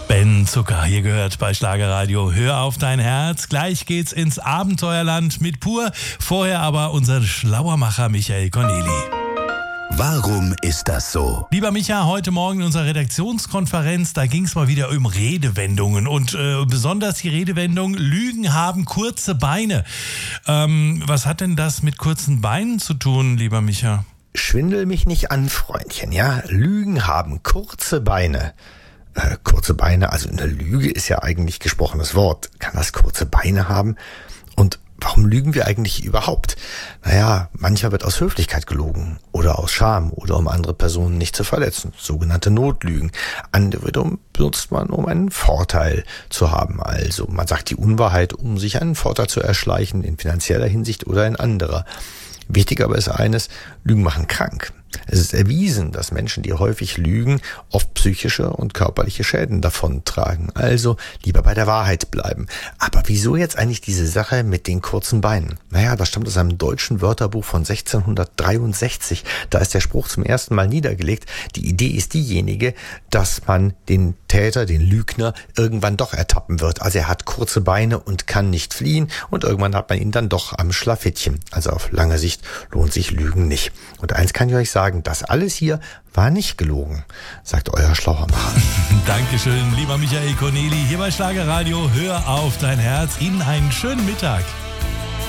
Ben Zucker, hier gehört bei Schlagerradio. Hör auf dein Herz. Gleich geht's ins Abenteuerland mit Pur. Vorher aber unser Schlauermacher Michael Corneli. Warum ist das so? Lieber Micha, heute Morgen in unserer Redaktionskonferenz, da ging es mal wieder um Redewendungen und besonders die Redewendung, Lügen haben kurze Beine. Was hat denn das mit kurzen Beinen zu tun, lieber Micha? Schwindel mich nicht an, Freundchen, ja? Lügen haben kurze Beine. Kurze Beine, also eine Lüge ist ja eigentlich gesprochenes Wort. Kann das kurze Beine haben? Und warum lügen wir eigentlich überhaupt? Naja, mancher wird aus Höflichkeit gelogen oder aus Scham oder um andere Personen nicht zu verletzen. Sogenannte Notlügen. Andere wiederum benutzt man, um einen Vorteil zu haben. Also man sagt die Unwahrheit, um sich einen Vorteil zu erschleichen, in finanzieller Hinsicht oder in anderer. Wichtig aber ist eines, Lügen machen krank. Es ist erwiesen, dass Menschen, die häufig lügen, oft psychische und körperliche Schäden davontragen. Also lieber bei der Wahrheit bleiben. Aber wieso jetzt eigentlich diese Sache mit den kurzen Beinen? Naja, das stammt aus einem deutschen Wörterbuch von 1663. Da ist der Spruch zum ersten Mal niedergelegt. Die Idee ist diejenige, dass man den Täter, den Lügner, irgendwann doch ertappen wird. Also er hat kurze Beine und kann nicht fliehen und irgendwann hat man ihn dann doch am Schlafittchen. Also auf lange Sicht lohnt sich Lügen nicht. Und eins kann ich euch sagen, das alles hier war nicht gelogen, sagt euer Schlauermacher. Dankeschön, lieber Michael Corneli, hier bei Schlagerradio. Hör auf dein Herz. Ihnen einen schönen Mittag.